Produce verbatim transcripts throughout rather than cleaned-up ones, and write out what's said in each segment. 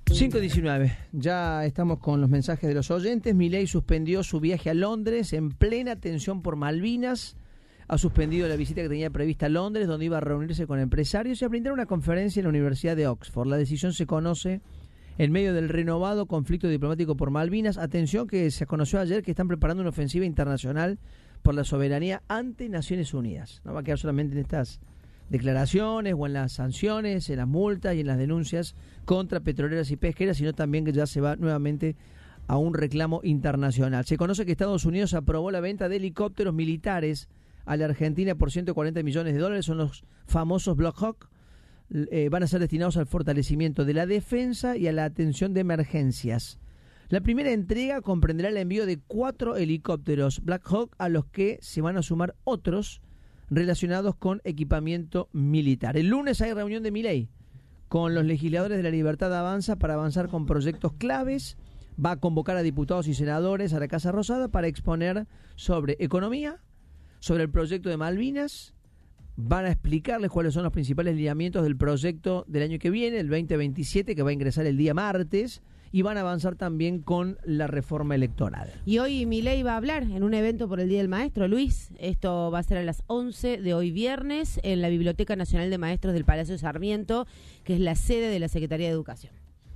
cinco diecinueve, ya estamos con los mensajes de los oyentes. Milei suspendió su viaje a Londres en plena tensión por Malvinas. Ha suspendido la visita que tenía prevista a Londres, donde iba a reunirse con empresarios y a brindar una conferencia en la Universidad de Oxford. La decisión se conoce en medio del renovado conflicto diplomático por Malvinas. Atención, que se conoció ayer que están preparando una ofensiva internacional por la soberanía ante Naciones Unidas. No va a quedar solamente en estas declaraciones o en las sanciones, en las multas y en las denuncias contra petroleras y pesqueras, sino también que ya se va nuevamente a un reclamo internacional. Se conoce que Estados Unidos aprobó la venta de helicópteros militares a la Argentina por ciento cuarenta millones de dólares. Son los famosos Black Hawk. Eh, van a ser destinados al fortalecimiento de la defensa y a la atención de emergencias. La primera entrega comprenderá el envío de cuatro helicópteros Black Hawk, a los que se van a sumar otros relacionados con equipamiento militar. El lunes hay reunión de Milei con los legisladores de la Libertad Avanza para avanzar con proyectos claves. Va a convocar a diputados y senadores a la Casa Rosada para exponer sobre economía, sobre el proyecto de Malvinas. Van a explicarles cuáles son los principales lineamientos del proyecto del año que viene, el veinte veintisiete, que va a ingresar el día martes. Y van a avanzar también con la reforma electoral. Y hoy Milei va a hablar en un evento por el Día del Maestro, Luis. Esto va a ser a las once de hoy viernes en la Biblioteca Nacional de Maestros del Palacio Sarmiento, que es la sede de la Secretaría de Educación.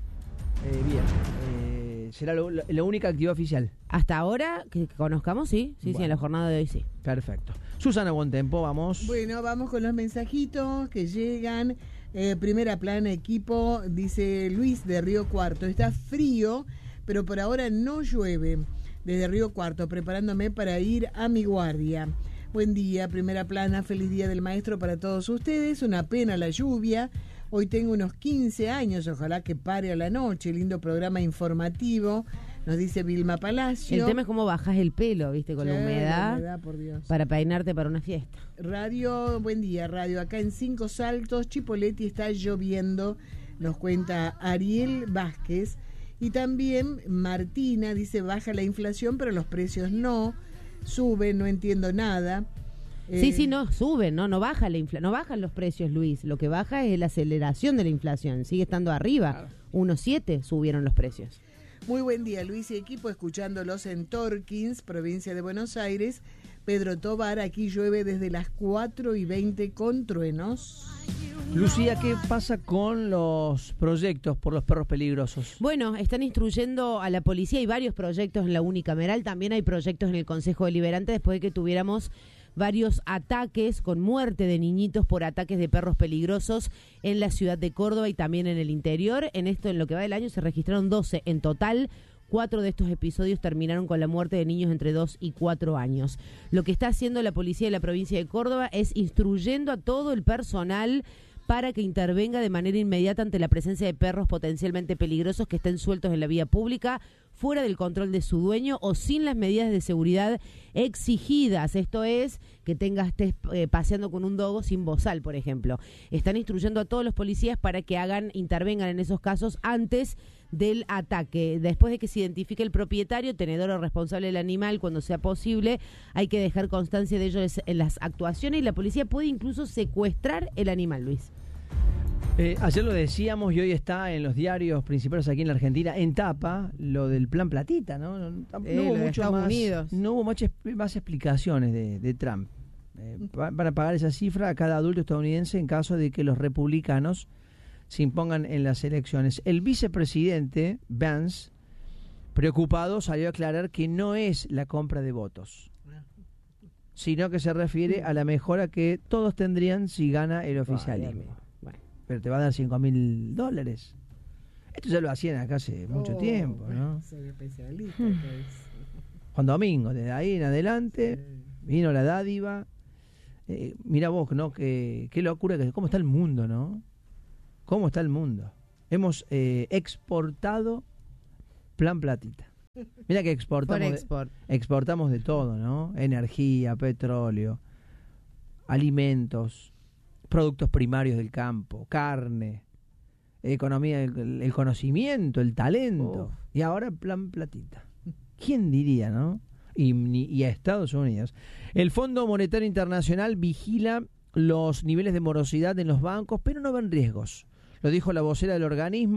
Eh, bien, eh, será lo, lo, la única actividad oficial. Hasta ahora, que, que conozcamos, sí, sí, bueno. sí, en la jornada de hoy sí. Perfecto. Susana Bontempo, vamos. Bueno, vamos con los mensajitos que llegan. Eh, primera plana, equipo, dice Luis de Río Cuarto. Está frío, pero por ahora no llueve. Desde Río Cuarto, preparándome para ir a mi guardia. Buen día, primera plana, feliz día del maestro para todos ustedes. Una pena la lluvia. Hoy tengo unos quince años, ojalá que pare a la noche. Lindo programa informativo, nos dice Vilma Palacio. El tema es cómo bajas el pelo, viste, con sí, la humedad, la humedad, por Dios. Para peinarte para una fiesta. Radio, buen día, radio. Acá en Cinco Saltos, Chipoleti, está lloviendo, nos cuenta Ariel Vázquez. Y también Martina dice, baja la inflación, pero los precios no, suben, no entiendo nada. Sí, eh, sí, no, suben, no, no baja la infla, no bajan los precios, Luis. Lo que baja es la aceleración de la inflación, sigue estando arriba. Claro. uno coma siete subieron los precios. Muy buen día, Luis y equipo, escuchándolos en Torkins, provincia de Buenos Aires. Pedro Tobar, aquí llueve desde las cuatro y veinte con truenos. Lucía, ¿qué pasa con los proyectos por los perros peligrosos? Bueno, están instruyendo a la policía, hay varios proyectos en la unicameral, también hay proyectos en el Consejo Deliberante, después de que tuviéramos varios ataques con muerte de niñitos por ataques de perros peligrosos en la ciudad de Córdoba y también en el interior. En esto, en lo que va del año, se registraron doce en total. Cuatro de estos episodios terminaron con la muerte de niños entre dos y cuatro años. Lo que está haciendo la policía de la provincia de Córdoba es instruyendo a todo el personal para que intervenga de manera inmediata ante la presencia de perros potencialmente peligrosos que estén sueltos en la vía pública, fuera del control de su dueño o sin las medidas de seguridad exigidas. Esto es, que tengas estés eh, paseando con un dogo sin bozal, por ejemplo. Están instruyendo a todos los policías para que hagan, intervengan en esos casos antes del ataque. Después de que se identifique el propietario, tenedor o responsable del animal, cuando sea posible, hay que dejar constancia de ello en las actuaciones y la policía puede incluso secuestrar el animal, Luis. Eh, ayer lo decíamos y hoy está en los diarios principales aquí en la Argentina, en tapa, lo del plan Platita, ¿no? No, no eh, hubo mucho más, Unidos. no hubo muchas más explicaciones de, de Trump. Eh, para pagar esa cifra a cada adulto estadounidense en caso de que los republicanos se impongan en las elecciones. El vicepresidente Vance, preocupado, salió a aclarar que no es la compra de votos, sino que se refiere a la mejora que todos tendrían si gana el oficialismo. Bueno, pero te va a dar cinco mil dólares. Esto ya lo hacían acá hace mucho oh, tiempo, ¿no? Soy especialista. Juan Domingo, desde ahí en adelante, sí. Vino la dádiva. Eh, mira vos, ¿no? Qué, qué locura, que cómo está el mundo, ¿no? ¿Cómo está el mundo? Hemos eh, exportado plan Platita. Mira que exportamos export. de, exportamos de todo, ¿no? Energía, petróleo, alimentos, productos primarios del campo, carne, economía, el, el conocimiento, el talento. Oh. Y ahora plan Platita. ¿Quién diría, no? Y, y a Estados Unidos. El Fondo Monetario Internacional vigila los niveles de morosidad en los bancos, pero no ven riesgos. Lo dijo la vocera del organismo,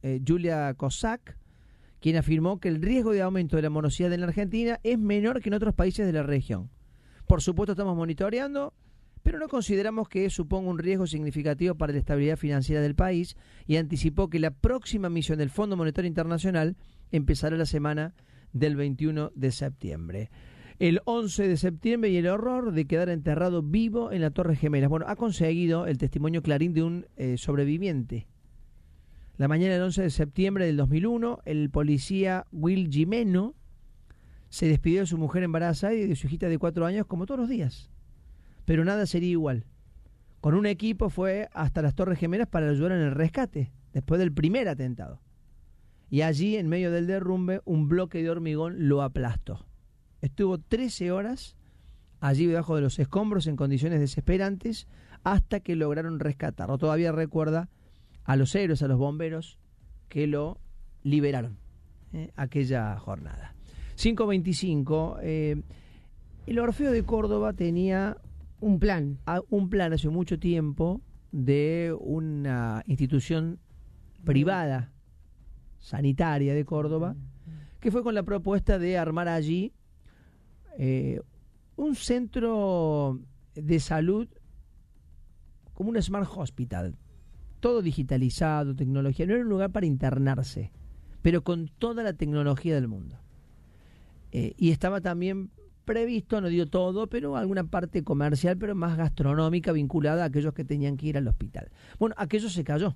eh, Julia Cossack, quien afirmó que el riesgo de aumento de la morosidad en la Argentina es menor que en otros países de la región. Por supuesto estamos monitoreando, pero no consideramos que suponga un riesgo significativo para la estabilidad financiera del país, y anticipó que la próxima misión del Fondo Monetario Internacional empezará la semana del veintiuno de septiembre. El once de septiembre y el horror de quedar enterrado vivo en la Torre Gemelas. Bueno, ha conseguido el testimonio Clarín de un eh, sobreviviente. La mañana del once de septiembre del dos mil uno, el policía Will Gimeno se despidió de su mujer embarazada y de su hijita de cuatro años como todos los días. Pero nada sería igual. Con un equipo fue hasta las Torres Gemelas para ayudar en el rescate, después del primer atentado. Y allí, en medio del derrumbe, un bloque de hormigón lo aplastó. Estuvo trece horas allí debajo de los escombros en condiciones desesperantes hasta que lograron rescatarlo. Todavía recuerda a los héroes, a los bomberos que lo liberaron eh, aquella jornada. cinco veinticinco, eh, el Orfeo de Córdoba tenía un plan. A, un plan hace mucho tiempo de una institución privada sanitaria de Córdoba, que fue con la propuesta de armar allí eh, un centro de salud como un Smart Hospital, todo digitalizado, tecnología. No era un lugar para internarse, pero con toda la tecnología del mundo. Eh, y estaba también previsto, no digo todo, pero alguna parte comercial, pero más gastronómica, vinculada a aquellos que tenían que ir al hospital. Bueno, aquello se cayó.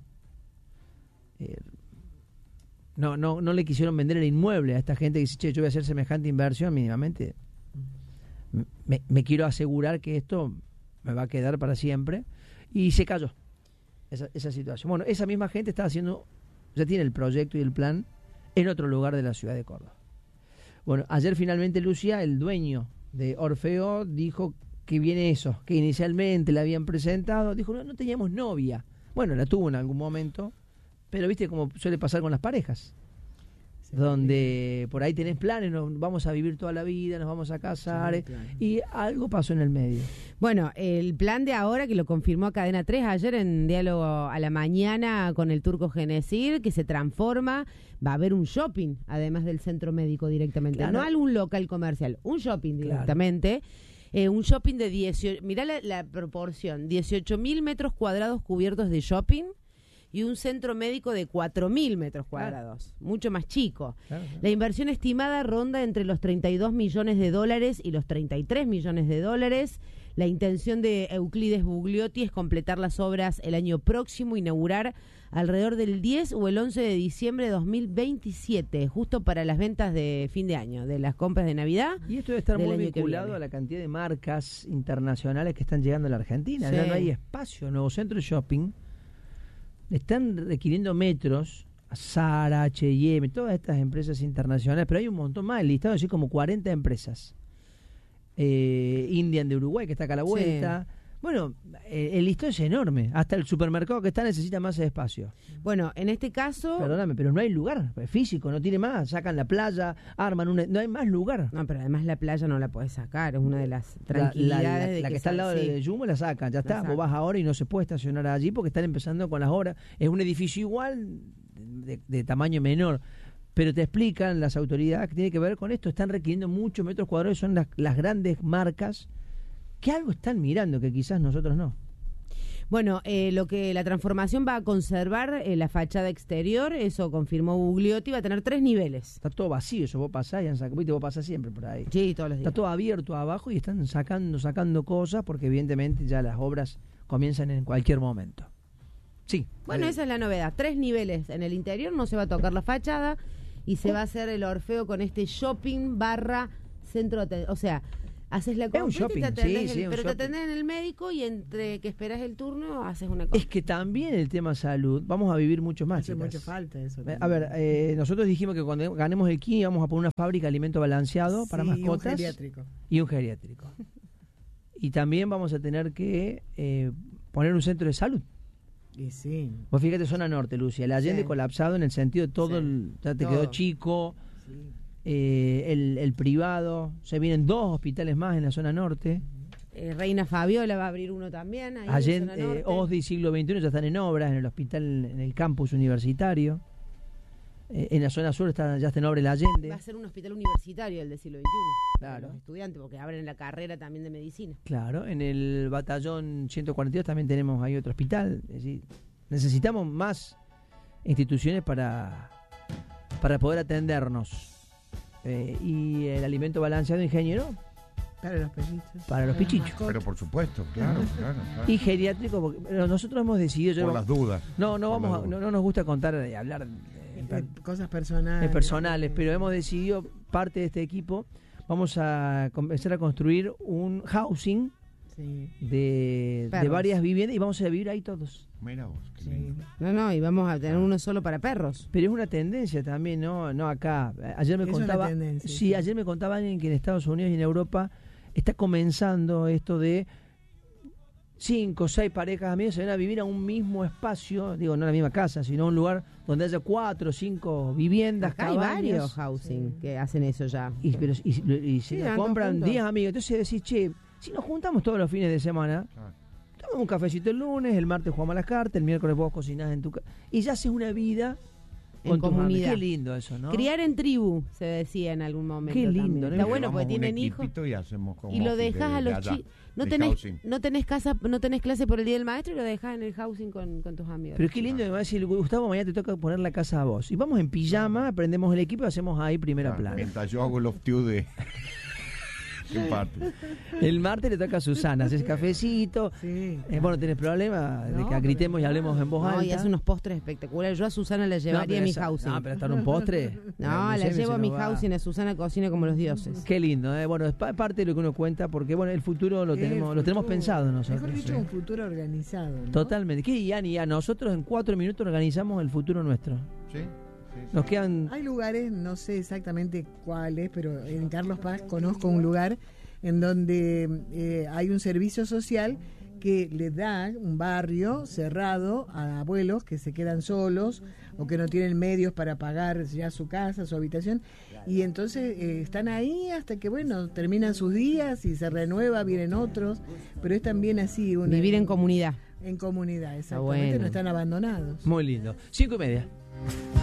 Eh, no, no, no le quisieron vender el inmueble a esta gente que dice, che, yo voy a hacer semejante inversión, mínimamente me, me quiero asegurar que esto me va a quedar para siempre. Y se cayó esa, esa situación. Bueno, esa misma gente está haciendo, ya tiene el proyecto y el plan en otro lugar de la ciudad de Córdoba. Bueno, ayer finalmente Lucía, el dueño de Orfeo, dijo que viene eso, que inicialmente la habían presentado, dijo, no, no teníamos novia. Bueno, la tuvo en algún momento, pero viste como suele pasar con las parejas, sí, donde por ahí tenés planes, nos vamos a vivir toda la vida, nos vamos a casar, sí, claro. Y algo pasó en el medio. Bueno, el plan de ahora, que lo confirmó Cadena tres ayer en Diálogo a la Mañana con el Turco Genesir, que se transforma, va a haber un shopping, además del centro médico directamente, claro. No algún local comercial, un shopping directamente, claro. eh, un shopping de dieciocho, mirá la, la proporción, dieciocho mil metros cuadrados cubiertos de shopping, y un centro médico de cuatro mil metros cuadrados, claro. Mucho más chico. Claro, claro. La inversión estimada ronda entre los treinta y dos millones de dólares y los treinta y tres millones de dólares. La intención de Euclides Bugliotti es completar las obras el año próximo, inaugurar alrededor del diez o el once de diciembre de dos mil veintisiete, justo para las ventas de fin de año, de las compras de Navidad. Y esto debe estar muy vinculado a la cantidad de marcas internacionales que están llegando a la Argentina. Sí. Ya no hay espacio, nuevo centro de shopping. Están requiriendo metros, a Zara, H y M, todas estas empresas internacionales, pero hay un montón más, el listado así como cuarenta empresas. Eh, Indian de Uruguay, que está acá a la vuelta. Sí. Bueno, eh, el listado es enorme. Hasta el supermercado que está necesita más espacio. Bueno, en este caso... Perdóname, pero no hay lugar físico, no tiene más. Sacan la playa, arman una... No hay más lugar. No, pero además la playa no la podés sacar, es una de las tranquilidades. La, la, la, de la que, que está al lado sí. de Jumbo la sacan, ya está. Vos vas ahora y no se puede estacionar allí porque están empezando con las obras. Es un edificio igual, de, de tamaño menor. Pero te explican las autoridades que tiene que ver con esto. Están requiriendo muchos metros cuadrados, son las, las grandes marcas que algo están mirando que quizás nosotros no. Bueno, eh, lo que la transformación va a conservar eh, la fachada exterior, eso confirmó Bugliotti, va a tener tres niveles. Está todo vacío, eso vos pasás y han sacado, vos pasás siempre por ahí. Sí, todos los días. Está todo abierto abajo y están sacando, sacando cosas porque evidentemente ya las obras comienzan en cualquier momento. Sí. Bueno, esa es la novedad. Tres niveles en el interior, no se va a tocar la fachada y se oh. va a hacer el Orfeo con este shopping barra centro de... O sea... Haces la compra y te atendés, sí, sí, pero te atendés en el médico y entre que esperas el turno haces una cosa. Es que también el tema salud, vamos a vivir mucho más. Hace mucha falta eso. También. A ver, eh, nosotros dijimos que cuando ganemos el Kini vamos a poner una fábrica de alimento balanceado sí, para mascotas. Y un geriátrico. Y un geriátrico. Y también vamos a tener que eh, poner un centro de salud. Y sí. Vos fíjate, zona norte, Lucia, el Allende sí. colapsado en el sentido de todo, sí. el, ya te todo. quedó chico. Sí. Eh, el, el privado, se vienen dos hospitales más en la zona norte. Eh, Reina Fabiola va a abrir uno también. Ahí Allende, en zona norte. eh, O S D I siglo veintiuno ya están en obras en el hospital, en el campus universitario. Eh, en la zona sur está, ya está en obra el Allende. Va a ser un hospital universitario el del siglo veintiuno. Claro. Para los estudiantes, porque abren la carrera también de medicina. Claro, en el batallón ciento cuarenta y dos también tenemos ahí otro hospital. Es decir, necesitamos más instituciones para, para poder atendernos. Eh, y el alimento balanceado, ingeniero, Para los perritos. para los las pichichos. mascotas. Pero por supuesto, claro, claro. claro. Y geriátrico, porque pero nosotros hemos decidido... yo- Por las dudas. no, no, Por vamos las a- dudas. no, no nos gusta contar y hablar de, Eh, cosas personales. de personales, pero hemos decidido, parte de este equipo, vamos a comenzar a construir un housing Sí, de, de Perros. varias viviendas y vamos a vivir ahí todos. Mira vos, qué sí. lindo. No, no, y vamos a tener uno solo para perros. Pero es una tendencia también, ¿no? No acá. Ayer me Es una contaba, tendencia, sí, sí. ayer me contaba alguien que en Estados Unidos y en Europa está comenzando esto de cinco o seis parejas amigos se van a vivir a un mismo espacio, digo, no en la misma casa, sino un lugar donde haya cuatro o cinco viviendas, Acá hay cabañas. varios housing que hacen eso ya. Y, pero, y, y- y se Sí, lo van todos compran juntos. diez amigos. Entonces decís, che, si nos juntamos todos los fines de semana, Claro. tomamos un cafecito el lunes, el martes jugamos a las cartas, el miércoles vos cocinás en tu casa. Y ya haces una vida En con tus amigos. comunidad. Qué lindo eso, ¿no? Criar en tribu, se decía en algún momento. Qué lindo, también. ¿no? Está Y bueno porque Llevamos un tienen hijos. equipito Y, hacemos como Y lo office dejas de- a de los allá, chicos. No de tenés, housing. no tenés casa, no tenés clase por el día del maestro y lo dejas en el housing con, con tus amigos. Pero qué lindo, me va a decir, Gustavo, mañana te toca poner la casa a vos. Y vamos en pijama, prendemos el equipo y hacemos ahí primera Claro, plana. mientras yo hago los tíos de... ¿Qué parte? El martes le toca a Susana, haces cafecito. Sí. Eh, vos no tenés problema de No, que gritemos y pero hablemos en voz No, alta. y hace unos postres espectaculares. Yo a Susana la No, llevaría pero a mi esa- housing. No, pero estar un postre. No, no la sé, llevo se a mi nos va. housing, a Susana cocina como los dioses. Qué lindo, ¿eh? Bueno, es pa- parte de lo que uno cuenta, porque bueno, el futuro lo El tenemos lo tenemos futuro, pensado nosotros. Mejor dicho, sí. un futuro organizado. ¿no? Totalmente. ¿Qué, Ian? Y a nosotros en cuatro minutos organizamos el futuro nuestro. ¿Sí? Sí, sí. Nos quedan... Hay lugares, no sé exactamente cuáles, pero en Carlos Paz conozco un lugar en donde eh, hay un servicio social que le da un barrio cerrado a abuelos que se quedan solos o que no tienen medios para pagar ya su casa, su habitación, y entonces eh, están ahí hasta que, bueno, terminan sus días y se renueva, vienen otros, pero es también así. Una, Vivir en comunidad. En comunidad, exactamente, bueno. no están abandonados. Muy lindo. Cinco y media.